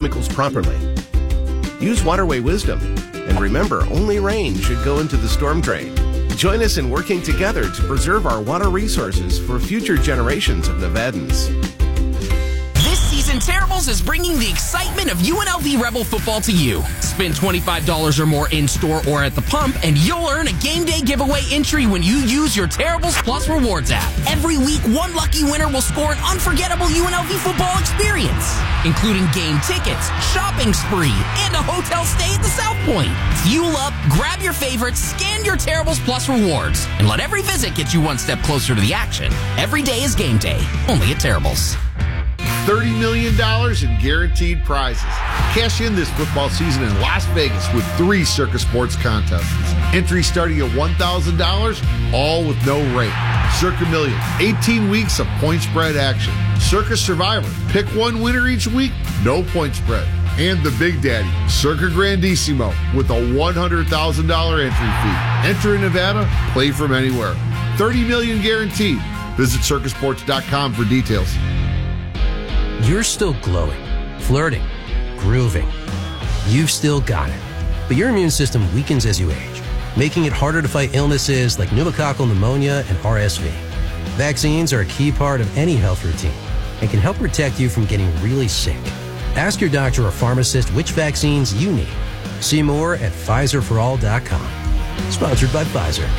chemicals properly. Use waterway wisdom. And remember, only rain should go into the storm drain. Join us in working together to preserve our water resources for future generations of Nevadans. This season, Terribles is bringing the excitement of UNLV Rebel football to you. Spend $25 or more in-store or at the pump, and you'll earn a game day giveaway entry when you use your Terribles Plus Rewards app. Every week, one lucky winner will score an unforgettable UNLV football experience, including game tickets, shopping spree, and a hotel stay at the South Point. Fuel up, grab your favorites, scan your Terribles Plus Rewards, and let every visit get you one step closer to the action. Every day is game day, only at Terribles. $30 million in guaranteed prizes. Cash in this football season in Las Vegas with 3 Circa Sports contests. Entries starting at $1,000, all with no rate. Circa Million, 18 weeks of point spread action. Circa Survivor, pick one winner each week, no point spread. And the Big Daddy, Circa Grandissimo, with a $100,000 entry fee. Enter in Nevada, play from anywhere. $30 million guaranteed. Visit circasports.com for details. You're still glowing, flirting, grooving. You've still got it. But your immune system weakens as you age, making it harder to fight illnesses like pneumococcal pneumonia and RSV. Vaccines are a key part of any health routine and can help protect you from getting really sick. Ask your doctor or pharmacist which vaccines you need. See more at PfizerForAll.com. Sponsored by Pfizer.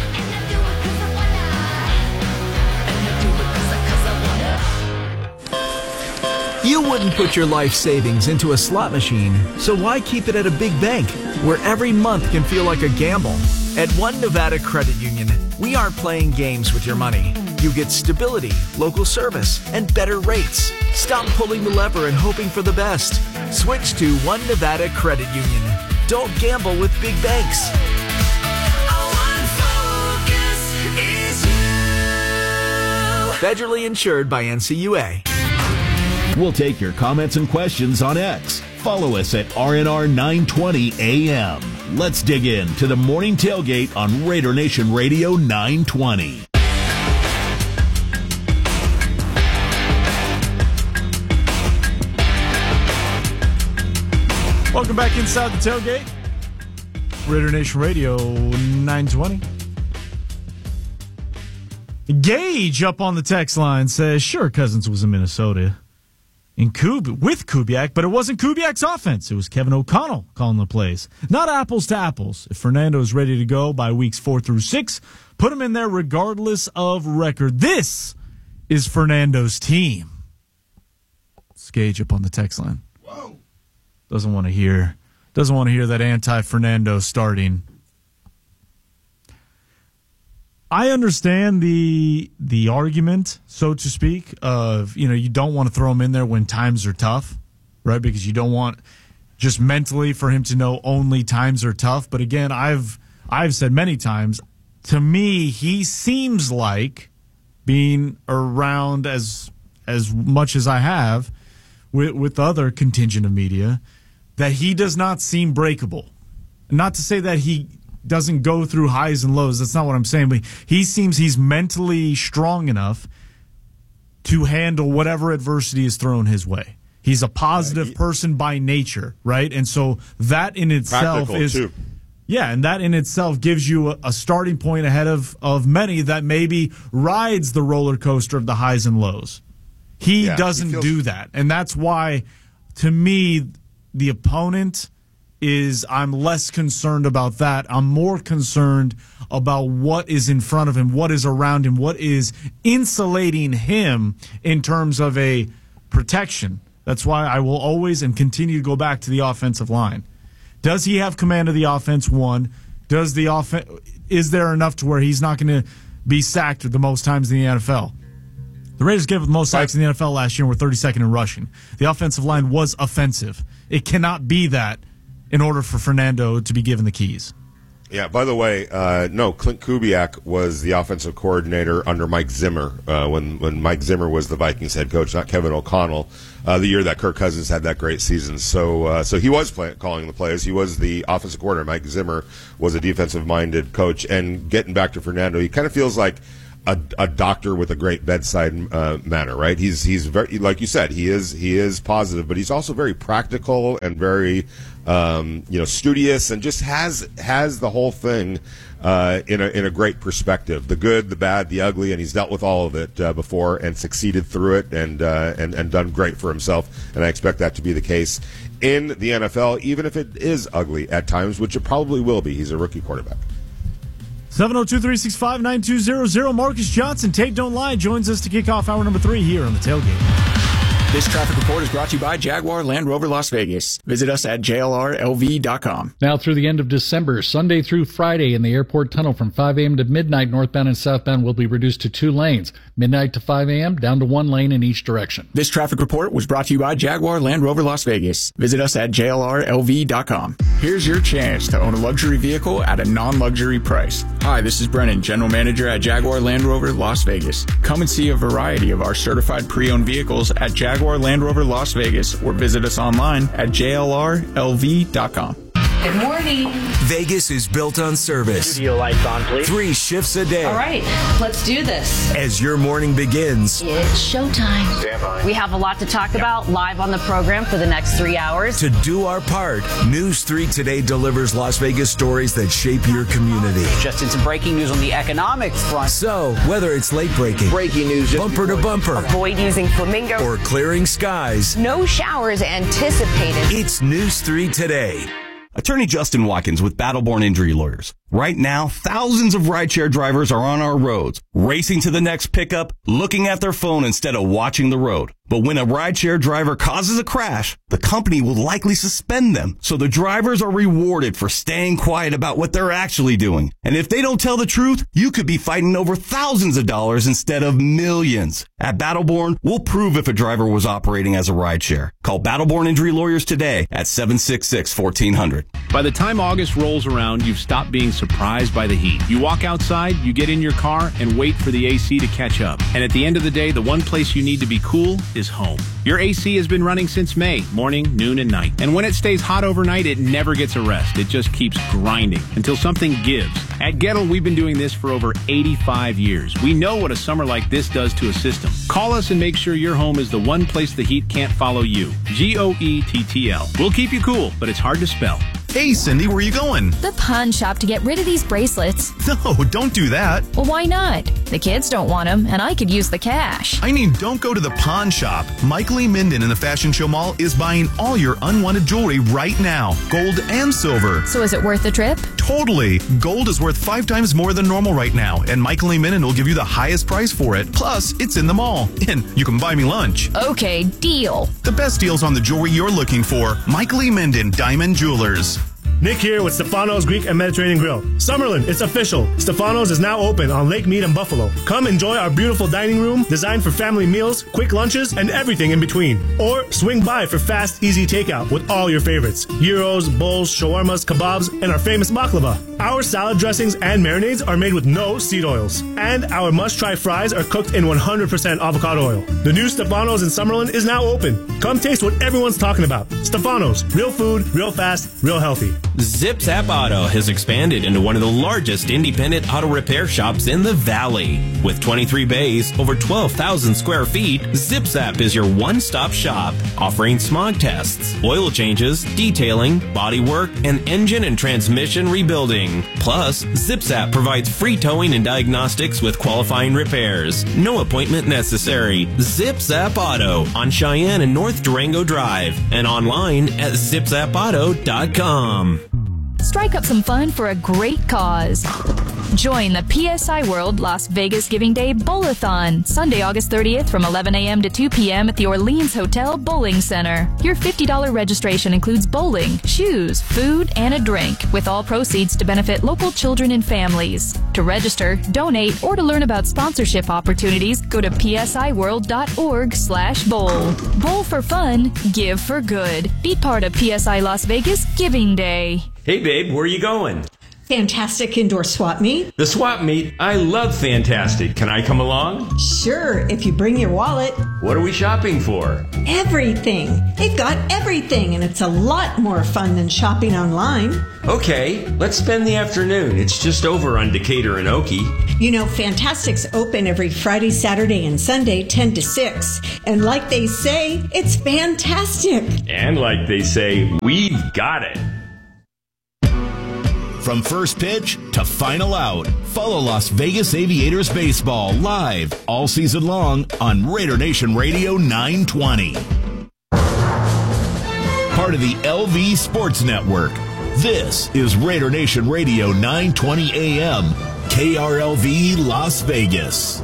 You wouldn't put your life savings into a slot machine, so why keep it at a big bank where every month can feel like a gamble? At One Nevada Credit Union, we aren't playing games with your money. You get stability, local service, and better rates. Stop pulling the lever and hoping for the best. Switch to One Nevada Credit Union. Don't gamble with big banks. Federally insured by NCUA. We'll take your comments and questions on X. Follow us at RNR 920 AM. Let's dig in to the morning tailgate on Raider Nation Radio 920. Welcome back inside the tailgate. Raider Nation Radio 920. Gage up on the text line says, sure, Cousins was in Minnesota with Kubiak, but it wasn't Kubiak's offense. It was Kevin O'Connell calling the plays. Not apples to apples. If Fernando's ready to go by weeks 4 through 6, put him in there regardless of record. This is Fernando's team. It's Gage up on the text line. Whoa. Doesn't want to hear that anti-Fernando starting. I understand the argument, so to speak, of, you don't want to throw him in there when times are tough, right? Because you don't want just mentally for him to know only times are tough. But again, I've said many times, to me, he seems like, being around as much as I have with other contingent of media, that he does not seem breakable. Not to say that he doesn't go through highs and lows. That's not what I'm saying. But he seems he's mentally strong enough to handle whatever adversity is thrown his way. He's a positive person by nature, right? And so that in itself is too. Yeah, and that in itself gives you a starting point ahead of many that maybe rides the roller coaster of the highs and lows. He doesn't do that. And that's why, to me, the opponent I'm less concerned about that. I'm more concerned about what is in front of him, what is around him, what is insulating him in terms of a protection. That's why I will always and continue to go back to the offensive line. Does he have command of the offense? One. Is there enough to where he's not going to be sacked the most times in the NFL? The Raiders gave the most sacks in the NFL last year and were 32nd in rushing. The offensive line was offensive. It cannot be that in order for Fernando to be given the keys. Yeah, by the way, no, Clint Kubiak was the offensive coordinator under Mike Zimmer when Mike Zimmer was the Vikings head coach, not Kevin O'Connell, the year that Kirk Cousins had that great season. So he was calling the plays. He was the offensive coordinator. Mike Zimmer was a defensive-minded coach. And getting back to Fernando, he kind of feels like a doctor with a great bedside manner, right? He's very, like you said, he is positive, but he's also very practical and very studious, and just has the whole thing in a great perspective, the good, the bad, the ugly, and he's dealt with all of it before and succeeded through it, and done great for himself. And I expect that to be the case in the NFL, even if it is ugly at times, which it probably will be. He's a rookie quarterback. 702-365-9200. Marcus Johnson, Tape Don't Lie, joins us to kick off hour number 3 here on the Tailgate. This traffic report is brought to you by Jaguar Land Rover Las Vegas. Visit us at jlrlv.com. Now through the end of December, Sunday through Friday in the airport tunnel from 5 a.m. to midnight, northbound and southbound will be reduced to 2 lanes. Midnight to 5 a.m., down to 1 lane in each direction. This traffic report was brought to you by Jaguar Land Rover Las Vegas. Visit us at jlrlv.com. Here's your chance to own a luxury vehicle at a non-luxury price. Hi, this is Brennan, General Manager at Jaguar Land Rover Las Vegas. Come and see a variety of our certified pre-owned vehicles at Jaguar Land Rover Las Vegas, or visit us online at jlrlv.com. Good morning. Vegas is built on service. Studio lights on, please. 3 shifts a day. All right, let's do this. As your morning begins, it's showtime. Stand by. We have a lot to talk about live on the program for the next 3 hours. To do our part, News 3 Today delivers Las Vegas stories that shape your community. Just in some breaking news on the economic front. So, whether it's late breaking, news, bumper to bumper, avoid using flamingo, or clearing skies, no showers anticipated. It's News 3 Today. Attorney Justin Watkins with Battleborn Injury Lawyers. Right now, thousands of rideshare drivers are on our roads, racing to the next pickup, looking at their phone instead of watching the road. But when a rideshare driver causes a crash, the company will likely suspend them. So the drivers are rewarded for staying quiet about what they're actually doing. And if they don't tell the truth, you could be fighting over thousands of dollars instead of millions. At Battleborn, we'll prove if a driver was operating as a rideshare. Call Battleborn Injury Lawyers today at 766-1400. By the time August rolls around, you've stopped being surprised by the heat. You walk outside, you get in your car, and wait for the AC to catch up. And at the end of the day, the one place you need to be cool is home. Your AC has been running since May, morning, noon, and night. And when it stays hot overnight, it never gets a rest. It just keeps grinding until something gives. At Gettle, we've been doing this for over 85 years. We know what a summer like this does to a system. Call us and make sure your home is the one place the heat can't follow you. GOETTL. We'll keep you cool, but it's hard to spell. Hey, Cindy, where are you going? The pawn shop to get rid of these bracelets. No, don't do that. Well, why not? The kids don't want them, and I could use the cash. I mean, don't go to the pawn shop. Mike Lee Minden in the Fashion Show Mall is buying all your unwanted jewelry right now, gold and silver. So is it worth the trip? Totally. Gold is worth 5 times more than normal right now, and Mike Lee Minden will give you the highest price for it. Plus, it's in the mall, and you can buy me lunch. Okay, deal. The best deals on the jewelry you're looking for. Mike Lee Minden, Diamond Jewelers. Nick here with Stefano's Greek and Mediterranean Grill. Summerlin, it's official. Stefano's is now open on Lake Mead and Buffalo. Come enjoy our beautiful dining room designed for family meals, quick lunches, and everything in between. Or swing by for fast, easy takeout with all your favorites. Gyros, bowls, shawarmas, kebabs, and our famous baklava. Our salad dressings and marinades are made with no seed oils. And our must-try fries are cooked in 100% avocado oil. The new Stefano's in Summerlin is now open. Come taste what everyone's talking about. Stefano's. Real food, real fast, real healthy. Zip Zap Auto has expanded into one of the largest independent auto repair shops in the Valley. With 23 bays, over 12,000 square feet, Zip Zap is your one-stop shop, offering smog tests, oil changes, detailing, body work, and engine and transmission rebuilding. Plus, Zip Zap provides free towing and diagnostics with qualifying repairs. No appointment necessary. Zip Zap Auto on Cheyenne and North Durango Drive, and online at zipzapauto.com. Strike up some fun for a great cause. Join the PSI World Las Vegas Giving Day Bowl-a-thon, Sunday, August 30th from 11 a.m. to 2 p.m. at the Orleans Hotel Bowling Center. Your $50 registration includes bowling, shoes, food, and a drink, with all proceeds to benefit local children and families. To register, donate, or to learn about sponsorship opportunities, go to psiworld.org/bowl. Bowl for fun, give for good. Be part of PSI Las Vegas Giving Day. Hey babe, where are you going? Fantastic indoor swap meet. The swap meet? I love Fantastic. Can I come along? Sure, if you bring your wallet. What are we shopping for? Everything. They've got everything, and it's a lot more fun than shopping online. Okay, let's spend the afternoon. It's just over on Decatur and Okie. You know, Fantastic's open every Friday, Saturday, and Sunday, 10 to 6. And like they say, it's fantastic. And like they say, we've got it. From first pitch to final out, follow Las Vegas Aviators baseball live all season long on Raider Nation Radio 920. Part of the LV Sports Network. This is Raider Nation Radio 920 AM, KRLV Las Vegas.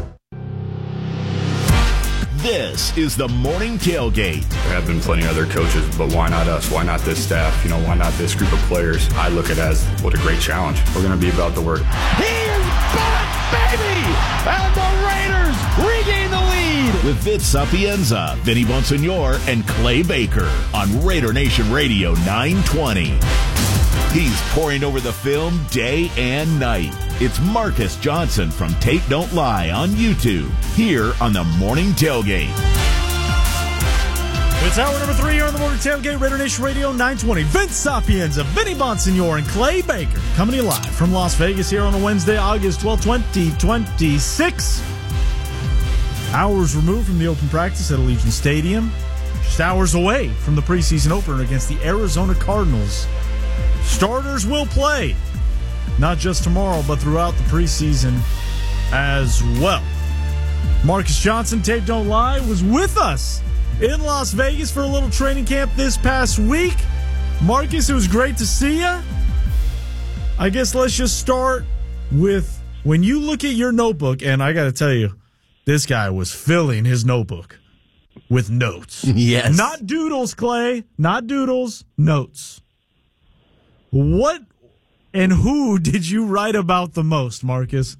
This is the Morning Tailgate. There have been plenty of other coaches, but why not us? Why not this staff? You know, why not this group of players? I look at it as what a great challenge. We're going to be about the work. He is back, baby! And the Raiders regain the lead! With Vince Sapienza, Vinny Bonsignor, and Clay Baker on Raider Nation Radio 920. He's pouring over the film day and night. It's Marcus Johnson from Tape Don't Lie on YouTube, here on the Morning Tailgate. It's hour number 3 here on the Morning Tailgate, Raider Nation Radio 920. Vince Sapienza, Vinny Bonsignor, and Clay Baker coming to you live from Las Vegas here on a Wednesday, August 12, 2026. Hours removed from the open practice at Allegiant Stadium. Just hours away from the preseason opener against the Arizona Cardinals. Starters will play, not just tomorrow, but throughout the preseason as well. Marcus Johnson, Tape Don't Lie, was with us in Las Vegas for a little training camp this past week. Marcus, it was great to see you. I guess let's just start with when you look at your notebook, and I got to tell you, this guy was filling his notebook with notes. Yes. Not doodles, Clay. Not doodles, notes. What and who did you write about the most, Marcus?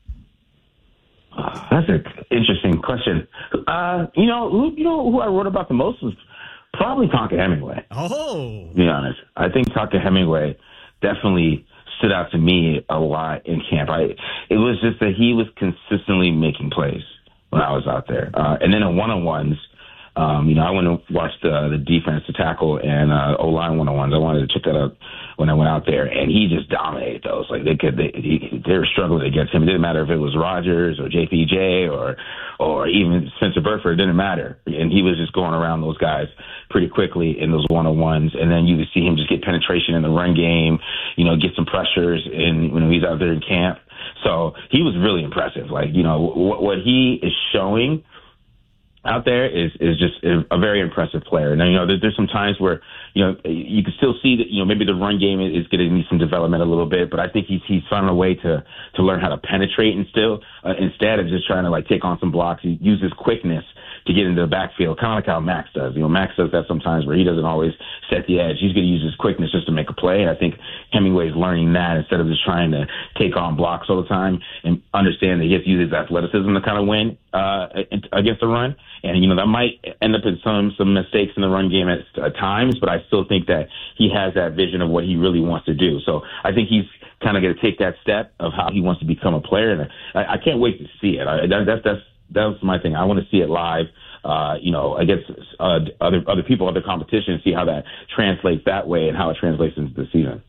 That's an interesting question. Who I wrote about the most was probably Tonka Hemingway. Oh. To be honest. I think Tonka Hemingway definitely stood out to me a lot in camp. It was just that he was consistently making plays when I was out there. And then in one-on-ones, I went and watched the defense, the tackle, and O-line one-on-ones. I wanted to check that out when I went out there, and he just dominated those. Like they were struggling against him. It didn't matter if it was Rodgers or JPJ or even Spencer Burford. It didn't matter, and he was just going around those guys pretty quickly in those one-on-ones. And then you would see him just get penetration in the run game, get some pressures, and when he's out there in camp. So he was really impressive. Like what he is showing out there is just a very impressive player. Now, there's some times where, you can still see that, maybe the run game is going to need some development a little bit, but I think he's found a way to learn how to penetrate and still, instead of just trying to take on some blocks, he uses quickness to get into the backfield, kind of like how Max does. Max does that sometimes where he doesn't always set the edge. He's going to use his quickness just to make a play. And I think Hemingway's learning that instead of just trying to take on blocks all the time and understand that he has to use his athleticism to kind of win against the run. And, that might end up in some mistakes in the run game at times, but I still think that he has that vision of what he really wants to do. So I think he's kind of going to take that step of how he wants to become a player. And I can't wait to see it. That's my thing. I want to see it live, against other people, other competition, and see how that translates that way and how it translates into the season.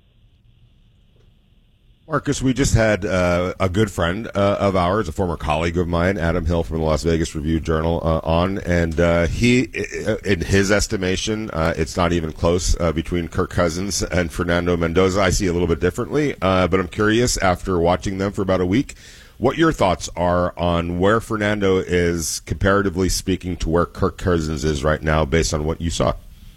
Marcus, we just had a good friend of ours, a former colleague of mine, Adam Hill from the Las Vegas Review-Journal, on, and he, in his estimation, it's not even close between Kirk Cousins and Fernando Mendoza. I see a little bit differently, but I'm curious, after watching them for about a week, what your thoughts are on where Fernando is, comparatively speaking, to where Kirk Cousins is right now, based on what you saw.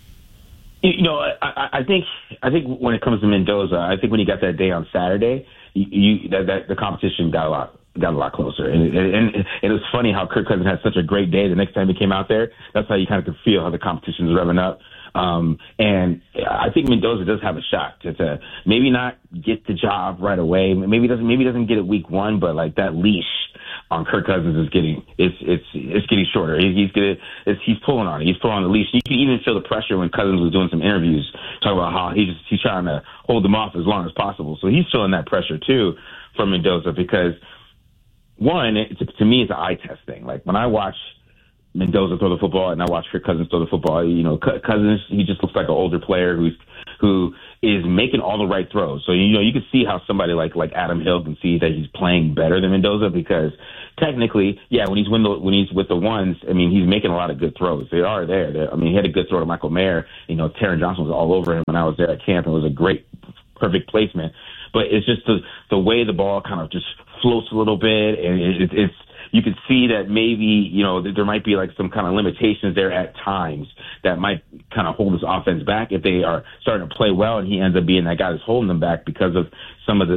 I think when it comes to Mendoza, I think when he got that day on Saturday, the competition got a lot closer. And it was funny how Kirk Cousins had such a great day. The next time he came out there, that's how you kind of could feel how the competition's revving up. And I think Mendoza does have a shot to maybe not get the job right away. Maybe doesn't get it week one, but like that leash on Kirk Cousins is getting shorter. He's pulling on it. He's pulling on the leash. You can even feel the pressure when Cousins was doing some interviews talking about how he's trying to hold them off as long as possible. So he's feeling that pressure too from Mendoza because one, to me, it's an eye test thing. Like when I watch Mendoza throw the football and I watch Kirk Cousins throw the football, Cousins, he just looks like an older player who is making all the right throws. So, you can see how somebody like Adam Hill can see that he's playing better than Mendoza because technically, when he's with the ones, I mean, he's making a lot of good throws. They are there. He had a good throw to Michael Mayer. Taron Johnson was all over him when I was there at camp. It was a great, perfect placement. But it's just the way the ball kind of just floats a little bit, and it's you can see that maybe, there might be like some kind of limitations there at times that might kind of hold his offense back if they are starting to play well and he ends up being that guy that's holding them back because of some of the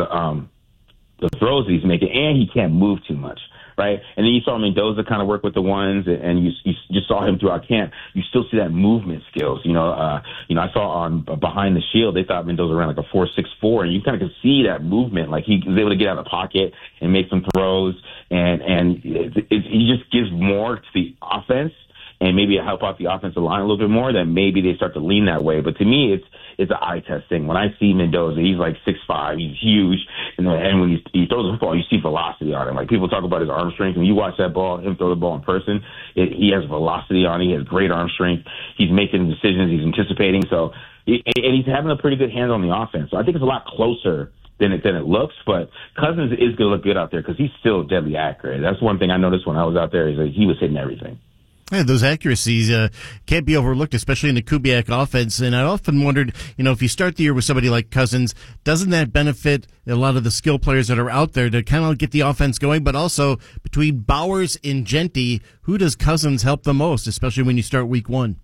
throws he's making, and he can't move too much. Right. And then you saw Mendoza kind of work with the ones and you just saw him throughout camp. You still see that movement skills. I saw on Behind the Shield, they thought Mendoza ran like a 4.64 and you kind of could see that movement. Like he was able to get out of the pocket and make some throws and he just gives more to the offense and maybe help out the offensive line a little bit more, then maybe they start to lean that way. But to me, it's an eye test thing. When I see Mendoza, he's like 6'5", he's huge, and when he throws the football, you see velocity on him. Like people talk about his arm strength. When you watch him throw the ball in person, he has velocity on him. He has great arm strength. He's making decisions. He's anticipating. So, and he's having a pretty good hand on the offense. So I think it's a lot closer than it looks, but Cousins is going to look good out there because he's still deadly accurate. That's one thing I noticed when I was out there is that he was hitting everything. Yeah, those accuracies can't be overlooked, especially in the Kubiak offense. And I often wondered, if you start the year with somebody like Cousins, doesn't that benefit a lot of the skill players that are out there to kind of get the offense going? But also between Bowers and Jeanty, who does Cousins help the most, especially when you start week one?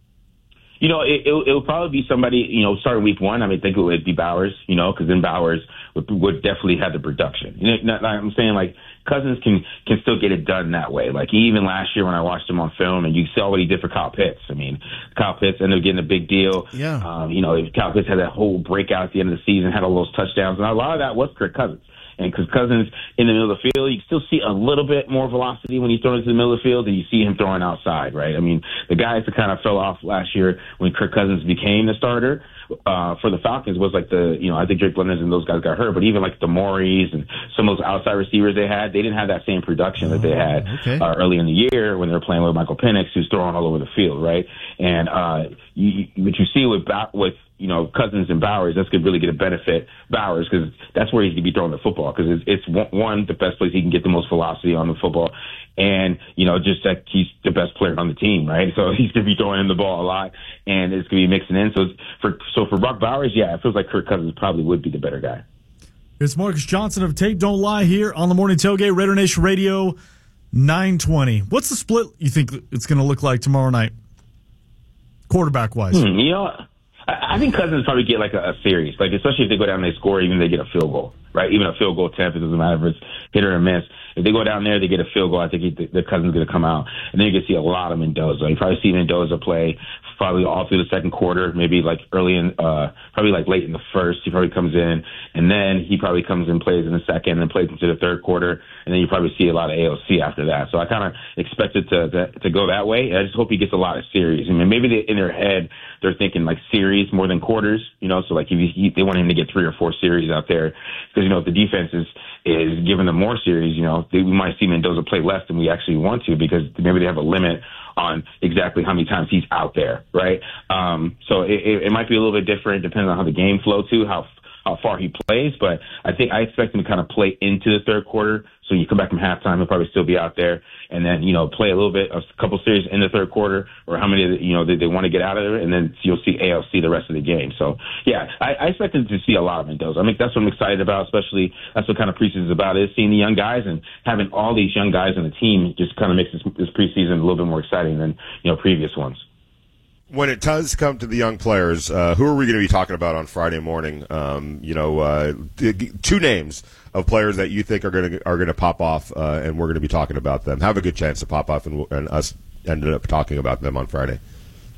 It'll probably be somebody, starting week one. I think it would be Bowers, because then Bowers would definitely have the production. I'm saying like Cousins can still get it done that way. Like even last year when I watched him on film and you saw what he did for Kyle Pitts. Kyle Pitts ended up getting a big deal. Yeah. Kyle Pitts had that whole breakout at the end of the season, had all those touchdowns, and a lot of that was Kirk Cousins. And because Cousins in the middle of the field, you still see a little bit more velocity when he's throwing into the middle of the field than you see him throwing outside, right? The guys that kind of fell off last year when Kirk Cousins became the starter for the Falcons was like I think Drake London and those guys got hurt, but even like the Morris and some of those outside receivers they had, they didn't have that same production that they had early in the year when they were playing with Michael Penix, who's throwing all over the field, right? And what you see with Cousins and Bowers, that's going to really get a benefit Bowers because that's where he's going to be throwing the football because it's one, the best place he can get the most velocity on the football. And, just that he's the best player on the team, right? So he's going to be throwing in the ball a lot and it's going to be mixing in. So for Brock Bowers, it feels like Kirk Cousins probably would be the better guy. It's Marcus Johnson of Tape Don't Lie here on the Morning Tailgate, Raider Nation Radio 920. What's the split you think it's going to look like tomorrow night, quarterback-wise? I think Cousins probably get like a series, like especially if they go down and they score, even if they get a field goal, right? Even a field goal attempt, it doesn't matter if it's hit or miss. If they go down there, they get a field goal. I think the Cousins going to come out, and then you can see a lot of Mendoza. You probably see Mendoza play probably all through the second quarter, maybe like early in, probably like late in the first. He probably comes in, and then he probably comes and plays in the second, and plays into the third quarter, and then you probably see a lot of AOC after that. So I kind of expect it to go that way. I just hope he gets a lot of series. Maybe in their head they're thinking like series more than quarters, So like if they want him to get 3 or 4 series out there, because if the defense is giving them more series, we might see Mendoza play less than we actually want to because maybe they have a limit on exactly how many times he's out there, right? So it might be a little bit different depending on how the game flow too, how far he plays, but I expect him to kind of play into the third quarter. So you come back from halftime, he'll probably still be out there, and then play a little bit, a couple series in the third quarter, or how many they want to get out of it, and then you'll see ALC the rest of the game. So yeah, I expect them to see a lot of Mendoza. That's what I'm excited about. Especially that's what kind of preseason is about, is seeing the young guys and having all these young guys on the team just kind of makes this preseason a little bit more exciting than previous ones. When it does come to the young players, who are we going to be talking about on Friday morning? 2 names of players that you think are going to pop off, and we're going to be talking about them. Have a good chance to pop off, and us ended up talking about them on Friday.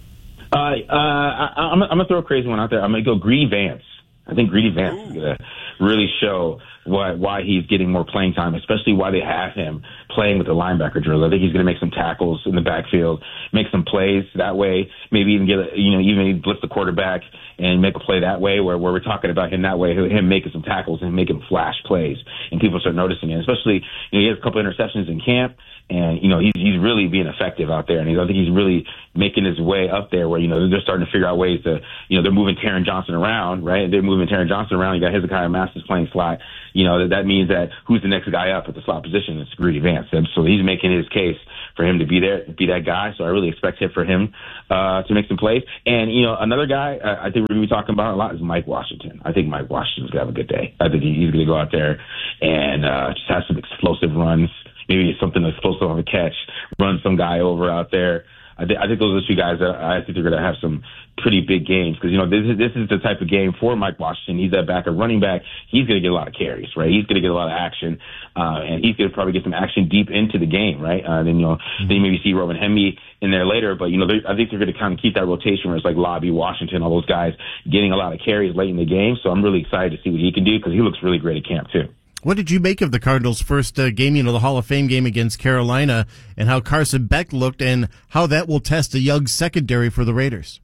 I'm going to throw a crazy one out there. I'm going to go Greedy Vance. I think Greedy Vance is going to really show why he's getting more playing time, especially why they have him playing with the linebacker drills. I think he's going to make some tackles in the backfield, make some plays that way, maybe even even blitz the quarterback and make a play that way where we're talking about him that way, him making some tackles and making flash plays, and people start noticing it. Especially, he has a couple interceptions in camp, and, he's really being effective out there. And I think he's really making his way up there where, they're starting to figure out ways to, they're moving Taron Johnson around, right? They're moving Taron Johnson around. You got Hezekiah Masters playing slot. That means that who's the next guy up at the slot position? It's Greedy Vance. And so he's making his case for him to be there, be that guy. So I really expect it for him to make some plays. And, another guy I think we're going to be talking about a lot is Mike Washington. I think Mike Washington's going to have a good day. I think he's going to go out there and just have some explosive runs. Maybe something explosive on the catch, run some guy over out there. I think those are the two guys that I think they're going to have some pretty big games because, this is the type of game for Mike Washington. He's that backup running back. He's going to get a lot of carries, right? He's going to get a lot of action, and he's going to probably get some action deep into the game, right? Then maybe see Robin Hemby in there later, but, I think they're going to kind of keep that rotation where it's like Lobby, Washington, all those guys getting a lot of carries late in the game. So I'm really excited to see what he can do because he looks really great at camp, too. What did you make of the Cardinals' first game, the Hall of Fame game against Carolina, and how Carson Beck looked and how that will test a young secondary for the Raiders?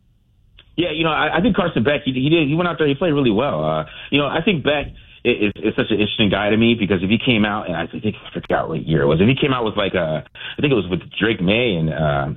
Yeah, I think Carson Beck, he went out there, he played really well. I think Beck is such an interesting guy to me because if he came out, and I forgot what year it was, if he came out with I think it was with Drake May and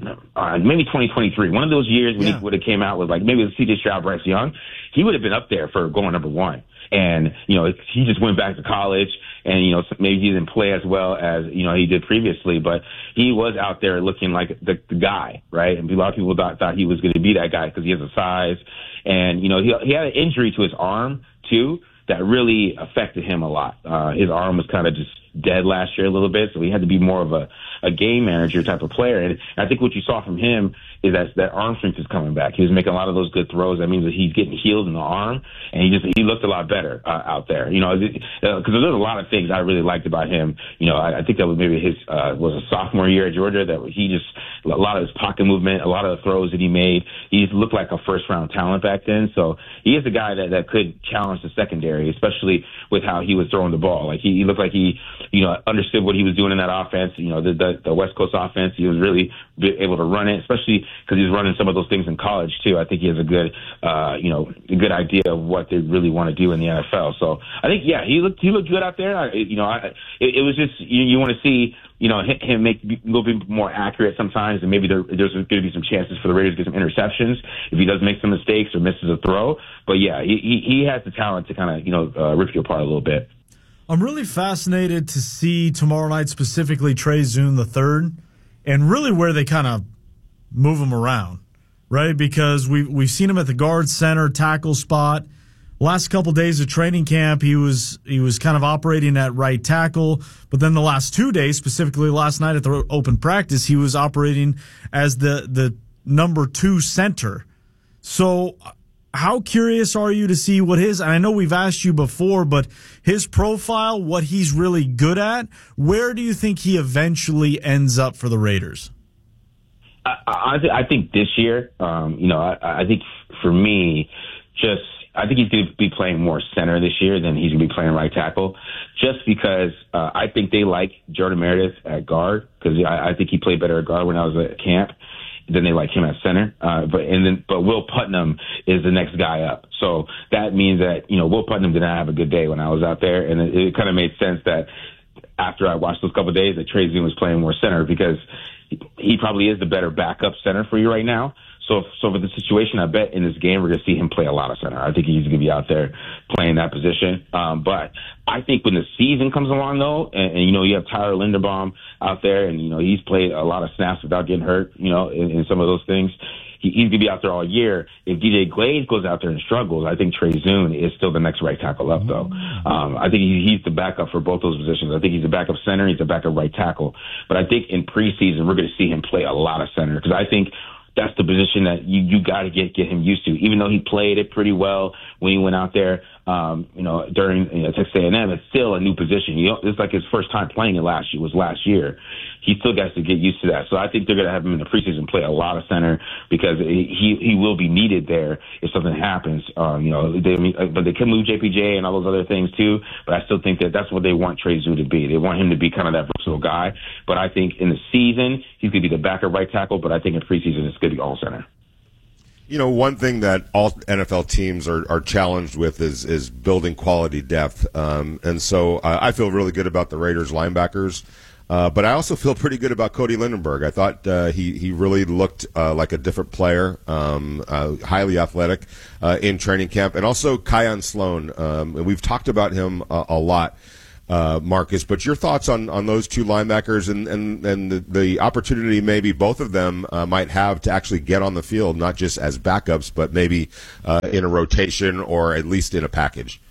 maybe 2023, one of those years when he would have came out with maybe it was C.J. Stroud, Bryce Young, he would have been up there for going number one. And, he just went back to college and, maybe he didn't play as well as, he did previously, but he was out there looking like the guy, right? And a lot of people thought he was going to be that guy because he has a size. And, he had an injury to his arm, too, that really affected him a lot. His arm was kind of just dead last year a little bit, so he had to be more of a game manager type of player. And I think what you saw from him is that arm strength is coming back. He was making a lot of those good throws. That means that he's getting healed in the arm, and he looked a lot better out there. Because there's a lot of things I really liked about him. I think that was maybe his was a sophomore year at Georgia that he just a lot of his pocket movement, a lot of the throws that he made. He just looked like a first round talent back then. So he is a guy that could challenge the secondary, especially with how he was throwing the ball. Like he looked like he understood what he was doing in that offense. The West Coast offense, he was really able to run it, especially because he was running some of those things in college too. I think he has a good, a good idea of what they really want to do in the NFL. So I think, he looked good out there. It was just you want to see, him make a little bit more accurate sometimes, and maybe there's going to be some chances for the Raiders to get some interceptions if he does make some mistakes or misses a throw. But he has the talent to kind of rip you apart a little bit. I'm really fascinated to see tomorrow night, specifically Trey Zune III, and really where they kind of move him around, right? Because we've seen him at the guard, center, tackle spot. Last couple days of training camp, he was kind of operating at right tackle, but then the last 2 days, specifically last night at the open practice, he was operating as the number 2 center. So how curious are you to see what and I know we've asked you before, but his profile, what he's really good at, where do you think he eventually ends up for the Raiders? I think this year, I think for me, I think he's going to be playing more center this year than he's going to be playing right tackle, just because I think they like Jordan Meredith at guard because I think he played better at guard when I was at camp. Then they like him at center. But Will Putnam is the next guy up. So that means that, Will Putnam did not have a good day when I was out there. And it kind of made sense that after I watched those couple of days that Trey Zune was playing more center because he probably is the better backup center for you right now. So for the situation, I bet in this game, we're going to see him play a lot of center. I think he's going to be out there playing that position. But I think when the season comes along, though, and you have Tyler Linderbaum out there, and, he's played a lot of snaps without getting hurt, in some of those things. He's going to be out there all year. If DJ Glaze goes out there and struggles, I think Trey Zune is still the next right tackle up, though. I think he's the backup for both those positions. I think he's a backup center. He's a backup right tackle. But I think in preseason, we're going to see him play a lot of center because I think that's the position that you got to get him used to. Even though he played it pretty well when he went out there, during Texas A&M, it's still a new position. It's like his first time playing it last year. He still got to get used to that. So I think they're going to have him in the preseason play a lot of center because he will be needed there if something happens. But they can move JPJ and all those other things too. But I still think that that's what they want Trey Zoo to be. They want him to be kind of that versatile guy. But I think in the season he's going to be the backup right tackle. But I think in preseason it's going to be all center. One thing that all NFL teams are challenged with is building quality depth. And so I feel really good about the Raiders linebackers. But I also feel pretty good about Cody Lindenberg. I thought he really looked like a different player, highly athletic in training camp. And also Kion Sloan. And we've talked about him a lot. Marcus, but your thoughts on those two linebackers and the opportunity maybe both of them might have to actually get on the field, not just as backups, but maybe in a rotation or at least in a package.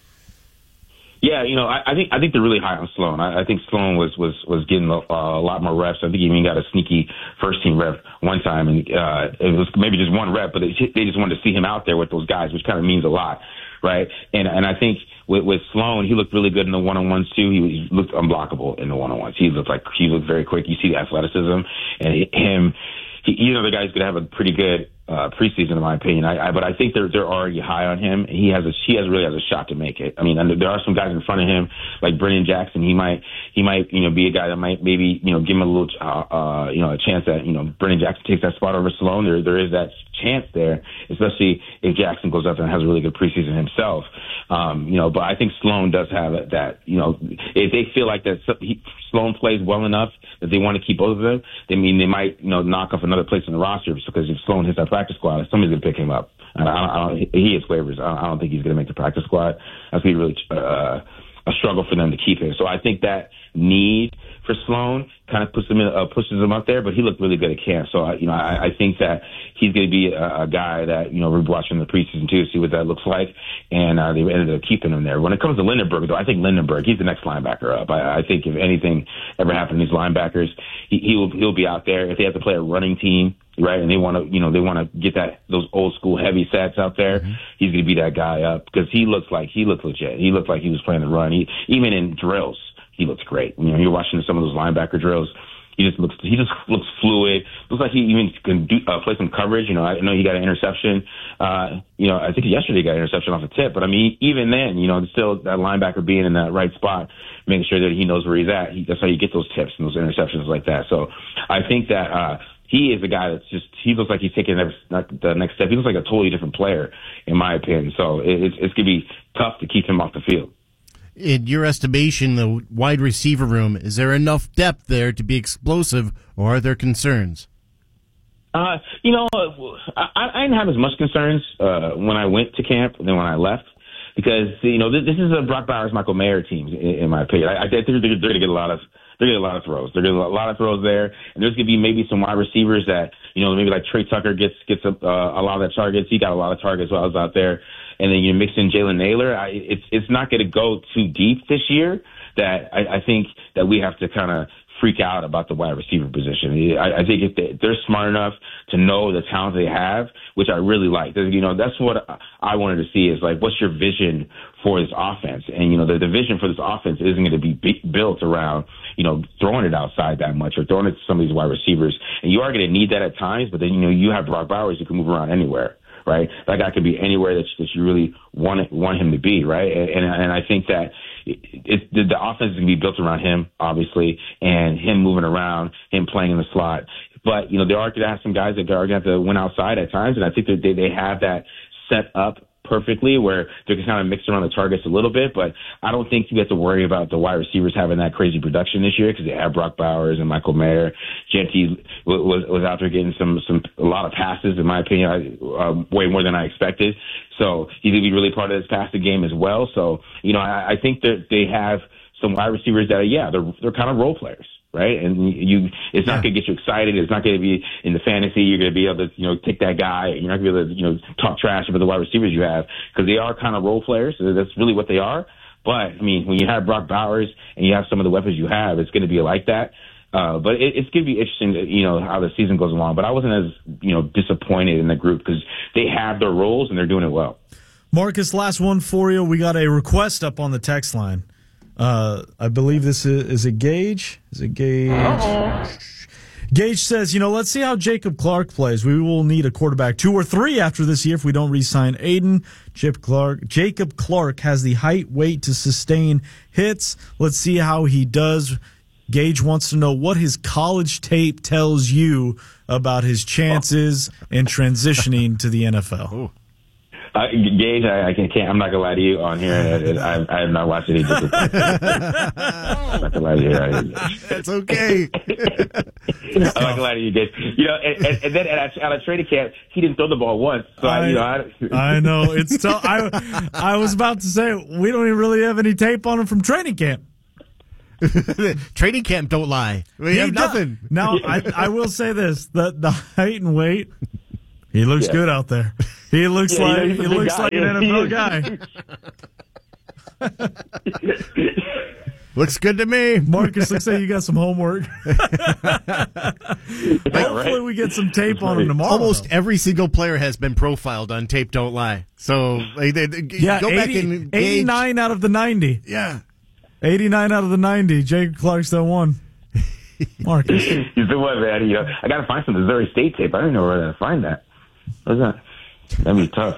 Yeah, I think they're really high on Sloan. I think Sloan was getting a lot more reps. I think he even got a sneaky first team rep one time, and it was maybe just one rep, but they just wanted to see him out there with those guys, which kind of means a lot, right? And I think with Sloan, he looked really good in the one-on-ones too. He looked unblockable in the one-on-ones. He looked very quick. You see the athleticism, and he's another guy who's going to have a pretty good preseason, in my opinion. But I think they're already high on him. He really has a shot to make it. I mean, there are some guys in front of him, like Brennan Jackson. He might be a guy that might maybe give him a little a chance that Brennan Jackson takes that spot over Sloan. There is that chance there, especially if Jackson goes up there and has a really good preseason himself. But I think Sloan does have that. If they feel like that Sloan plays well enough that they want to keep both of them, they might knock off another place in the roster because if Sloan hits that practice squad, somebody's gonna pick him up. He hits waivers. I don't think he's gonna make the practice squad. That's gonna be really a struggle for them to keep him. So I think that need for Sloan kind of pushes him up there, but he looked really good at camp. So I think that he's going to be a guy that we're watching the preseason too, see what that looks like, and they ended up keeping him there. When it comes to Lindenberg, though, I think Lindenberg, he's the next linebacker up. I think if anything ever happened to these linebackers, he'll be out there if they have to play a running team. Right, and they want to get those old school heavy sets out there. Mm-hmm. He's going to be that guy up because he looked legit. He looked like he was playing the run. Even in drills, he looks great. You're watching some of those linebacker drills. He just looks fluid. Looks like he even can play some coverage. I know he got an interception. I think yesterday he got an interception off a tip. But even then, still that linebacker being in that right spot, making sure that he knows where he's at. That's how you get those tips and those interceptions like that. So I think that. He is a guy he looks like he's taking the next step. He looks like a totally different player, in my opinion. So it's going to be tough to keep him off the field. In your estimation, the wide receiver room, is there enough depth there to be explosive, or are there concerns? I didn't have as much concerns when I went to camp than when I left. Because, this is a Brock Bowers, Michael Mayer team, in my opinion. I think they're going to get a lot of throws. They're going to get a lot of throws there. And there's going to be maybe some wide receivers that, maybe like Trey Tucker gets a lot of the targets. He got a lot of targets while I was out there. And then you mix in Jalen Naylor. It's not going to go too deep this year that I think that we have to kind of freak out about the wide receiver position. I think if they're smart enough to know the talent they have, which I really like. That's what I wanted to see is like, what's your vision for this offense? And, the vision for this offense isn't going to be built around, throwing it outside that much or throwing it to some of these wide receivers. And you are going to need that at times, but then, you have Brock Bowers who can move around anywhere. Right, that guy could be anywhere that you really want him to be, right? And I think that the offense is going to be built around him, obviously, and him moving around, him playing in the slot. But they are going to have some guys that are going to have to win outside at times, and I think that they have that set up perfectly where they can kind of mix around the targets a little bit, but I don't think you have to worry about the wide receivers having that crazy production this year because they have Brock Bowers and Michael Mayer. Genty was out there getting a lot of passes, in my opinion, way more than I expected. So he's going to be really part of this passing game as well. So, I think that they have some wide receivers that, they're kind of role players. Right, and it's not going to get you excited. It's not going to be in the fantasy. You're going to be able to, take that guy. You're not going to be able to, talk trash about the wide receivers you have because they are kind of role players. So that's really what they are. But when you have Brock Bowers and you have some of the weapons you have, it's going to be like that. But it's going to be interesting, how the season goes along. But I wasn't as, disappointed in the group because they have their roles and they're doing it well. Marcus, last one for you. We got a request up on the text line. I believe this is it Gage? Is it Gage? Uh-oh. Gage says, let's see how Jacob Clark plays. We will need a quarterback 2 or 3 after this year if we don't re-sign Aiden. Jacob Clark has the height, weight to sustain hits. Let's see how he does. Gage wants to know what his college tape tells you about his chances in transitioning to the NFL. Ooh. Gage, I can't. I'm not gonna lie to you on here. I have not watched any. I'm not gonna lie to you. That's okay. I'm not gonna lie to you, Gage. And then at a training camp, he didn't throw the ball once. So I know it's tough. I was about to say we don't even really have any tape on him from training camp. Training camp don't lie. We have nothing. Now I will say this: the height and weight. He looks good out there. He looks like an NFL guy. Looks good to me. Marcus, looks like you got some homework. Hopefully we get some tape on him tomorrow. Almost every single player has been profiled on Tape Don't Lie. So go back and 89 out of the 90. Yeah. 89 out of the 90. Jacob Clark's the one. Marcus. He's the one, man. I got to find some Missouri State tape. I don't know where to find that. What's that? That'd be tough.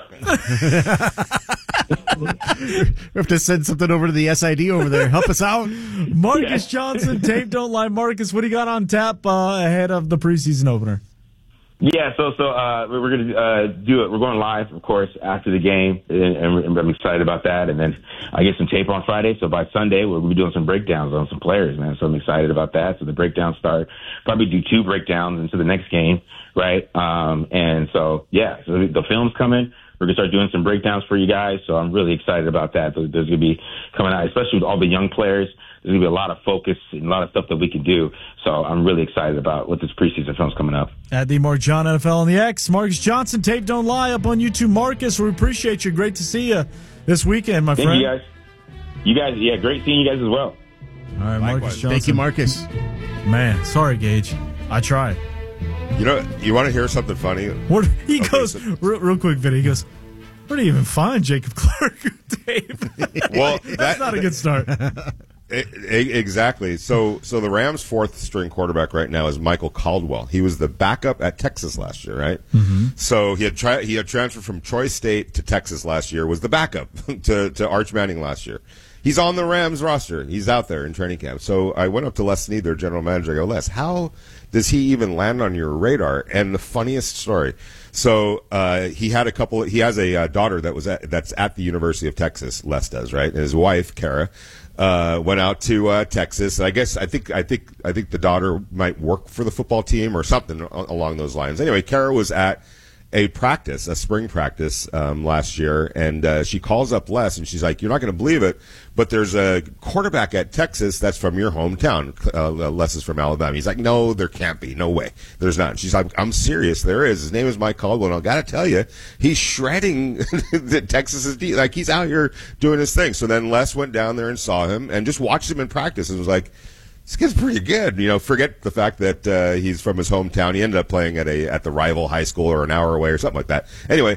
We have to send something over to the SID over there. Help us out. Marcus Johnson, Tape Don't Lie. Marcus, what do you got on tap ahead of the preseason opener? Yeah, so we're going to do it. We're going live, of course, after the game, and I'm excited about that. And then I get some tape on Friday, so by Sunday we'll be doing some breakdowns on some players, man. So I'm excited about that. So the breakdowns start. Probably do 2 breakdowns into the next game, right? And so the film's coming. We're going to start doing some breakdowns for you guys, so I'm really excited about that. There's going to be coming out, especially with all the young players. There's going to be a lot of focus and a lot of stuff that we can do. So I'm really excited about what this preseason film's coming up. At the Mark John NFL on the X, Marcus Johnson, Tape Don't Lie up on YouTube. Marcus, we appreciate you. Great to see you this weekend, my friend. Thank you, guys. You guys, great seeing you guys as well. All right, Marcus Johnson. Thank you, Marcus. Man, sorry, Gage. I tried. You want to hear something funny? He goes, real quick, Vinny, he goes, where do you even find Jacob Clark tape? Well, that's not a good start. Exactly. So the Rams' 4th string quarterback right now is Michael Caldwell. He was the backup at Texas last year, right? Mm-hmm. So he had transferred from Troy State to Texas last year. Was the backup to Arch Manning last year. He's on the Rams roster. He's out there in training camp. So I went up to Les Snead, their general manager. I go, Les, how does he even land on your radar? And the funniest story. So he has a daughter that's at the University of Texas. Les does, right? And his wife, Kara, went out to Texas. I think the daughter might work for the football team or something along those lines. Anyway, Kara was at a spring practice last year, and she calls up Les, and she's like, "You're not going to believe it, but there's a quarterback at Texas that's from your hometown." Les is from Alabama. He's like, "No, there can't be. No way. There's not." And she's like, "I'm serious. There is. His name is Mike Caldwell. And I got to tell you, he's shredding the Texas's D. Like, he's out here doing his thing." So then Les went down there and saw him and just watched him in practice and was like, this kid's pretty good. Forget the fact that he's from his hometown. He ended up playing at the rival high school or an hour away or something like that. Anyway,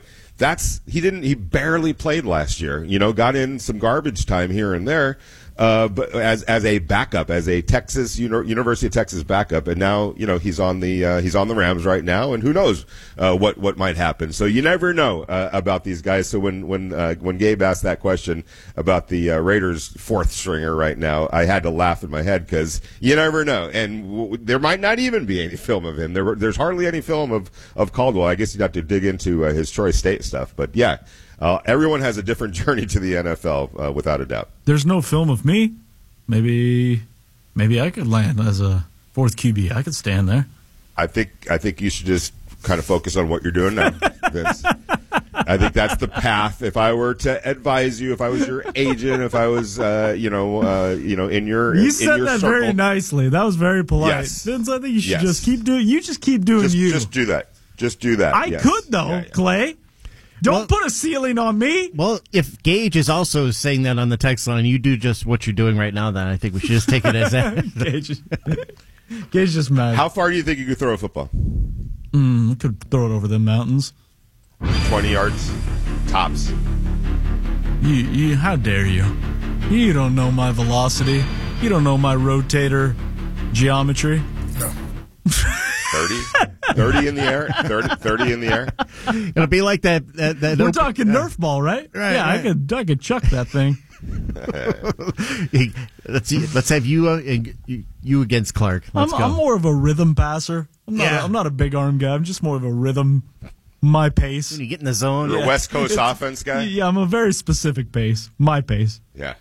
he barely played last year. Got in some garbage time here and there. But as a backup, as a Texas University of Texas backup, and now he's on the Rams right now, and who knows what might happen. So you never know about these guys. So when Gabe asked that question about the Raiders' 4th stringer right now, I had to laugh in my head because you never know, and there might not even be any film of him. There's hardly any film of Caldwell. I guess you'd have to dig into his Troy State stuff, but yeah. Everyone has a different journey to the NFL, without a doubt. There's no film of me. Maybe I could land as a 4th QB. I could stand there. I think you should just kind of focus on what you're doing now, Vince. I think that's the path. If I were to advise you, if I was your agent, if I was, in your you said that circle. Very nicely. That was very polite. Yes. Vince, I think you should just keep doing. You just keep doing you. Just do that. Just do that. I could though, Clay. Don't put a ceiling on me. Well, if Gage is also saying that on the text line, you do just what you're doing right now, then I think we should just take it as that. Gage just mad. How far do you think you could throw a football? I could throw it over the mountains. 20 yards, tops. You, how dare you? You don't know my velocity. You don't know my rotator geometry. No. 30 in the air. 30 in the air. It'll be like that. We're talking Nerf ball, right? Right. Yeah, right. I could chuck that thing. Let's have you against Clark. Let's go. I'm more of a rhythm passer. I'm not a big arm guy. I'm just more of a rhythm, my pace. When you get in the zone. You're a West Coast offense guy? Yeah, I'm a very specific pace. My pace. Yeah.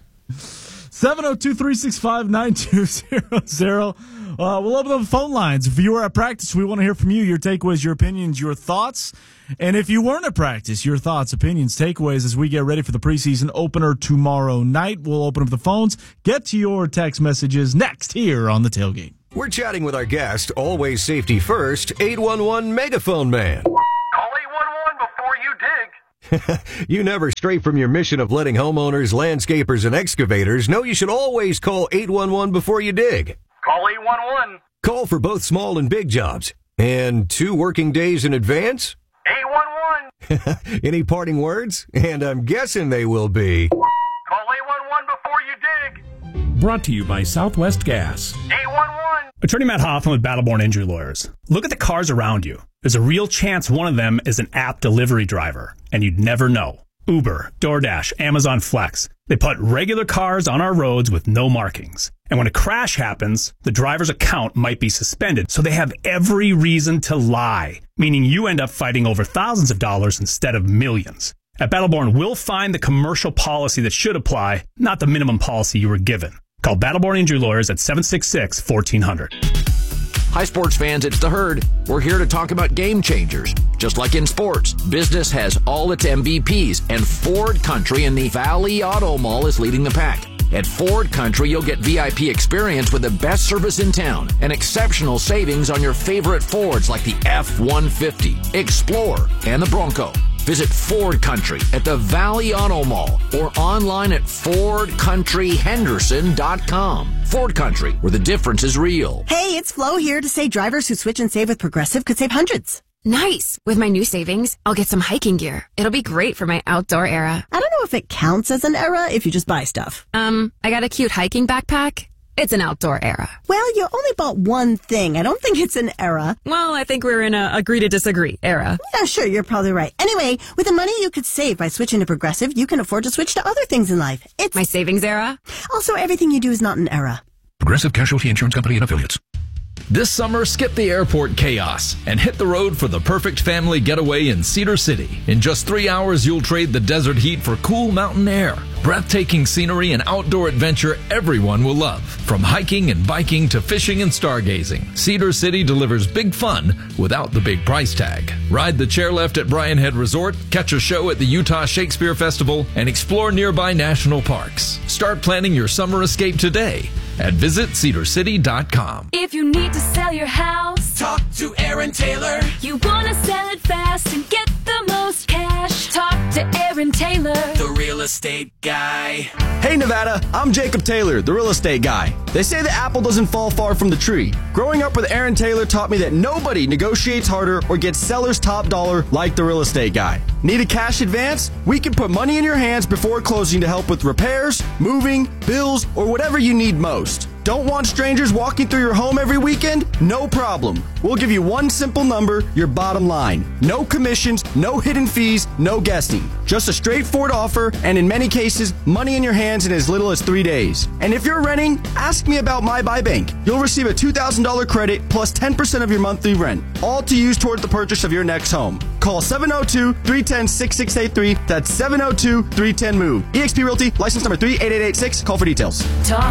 702-365-9200. We'll open up the phone lines. If you were at practice, we want to hear from you, your takeaways, your opinions, your thoughts. And if you weren't at practice, your thoughts, opinions, takeaways as we get ready for the preseason opener tomorrow night. We'll open up the phones, get to your text messages next here on The Tailgate. We're chatting with our guest, always safety first, 811 Megaphone Man. Call 811 before you dig. You never stray from your mission of letting homeowners, landscapers, and excavators know you should always call 811 before you dig. Call 811. Call for both small and big jobs. And 2 working days in advance? 811. Any parting words? And I'm guessing they will be... Call 811 before you dig. Brought to you by Southwest Gas. 811. Attorney Matt Hoffman with Battleborn Injury Lawyers. Look at the cars around you. There's a real chance one of them is an app delivery driver, and you'd never know. Uber, DoorDash, Amazon Flex. They put regular cars on our roads with no markings. And when a crash happens, the driver's account might be suspended, so they have every reason to lie, meaning you end up fighting over thousands of dollars instead of millions. At Battleborn, we'll find the commercial policy that should apply, not the minimum policy you were given. Call Battleborn Injury Lawyers at 766-1400. Hi, sports fans, it's The Herd. We're here to talk about game changers. Just like in sports, business has all its MVPs, and Ford Country in the Valley Auto Mall is leading the pack. At Ford Country, you'll get VIP experience with the best service in town and exceptional savings on your favorite Fords like the F-150, Explorer, and the Bronco. Visit Ford Country at the Valley Auto Mall or online at FordCountryHenderson.com. Ford Country, where the difference is real. Hey, it's Flo here to say drivers who switch and save with Progressive could save hundreds. Nice. With my new savings, I'll get some hiking gear. It'll be great for my outdoor era. I don't know if it counts as an era if you just buy stuff. I got a cute hiking backpack. It's an outdoor era. Well, you only bought one thing. I don't think it's an era. Well, I think we're in a agree to disagree era. Yeah, sure, you're probably right. Anyway, with the money you could save by switching to Progressive, you can afford to switch to other things in life. It's my savings era. Also, everything you do is not an era. Progressive Casualty Insurance Company and Affiliates. This summer, skip the airport chaos and hit the road for the perfect family getaway in Cedar City. In just 3 hours, you'll trade the desert heat for cool mountain air, breathtaking scenery, and outdoor adventure everyone will love. From hiking and biking to fishing and stargazing, Cedar City delivers big fun without the big price tag. Ride the chairlift at Bryan Head Resort, catch a show at the Utah Shakespeare Festival, and explore nearby national parks. Start planning your summer escape today at visitcedarcity.com. If you need to sell your house, talk to Aaron Taylor. You want to sell it fast and get the most cash, talk to Aaron Taylor, the real estate guy. Hey Nevada, I'm Jacob Taylor, the real estate guy. They say the apple doesn't fall far from the tree. Growing up with Aaron Taylor taught me that nobody negotiates harder or gets seller's top dollar like the real estate guy. Need a cash advance? We can put money in your hands before closing to help with repairs, moving, bills, or whatever you need most. Don't want strangers walking through your home every weekend? No problem. We'll give you one simple number, your bottom line. No commissions, no hidden fees, no guessing. Just a straightforward offer, and in many cases, money in your hands in as little as 3 days. And if you're renting, ask me about My Buy Bank. You'll receive a $2,000 credit plus 10% of your monthly rent, all to use toward the purchase of your next home. Call 702-310-6683. That's 702-310-MOVE. eXp Realty, license number 38886. Call for details. Talk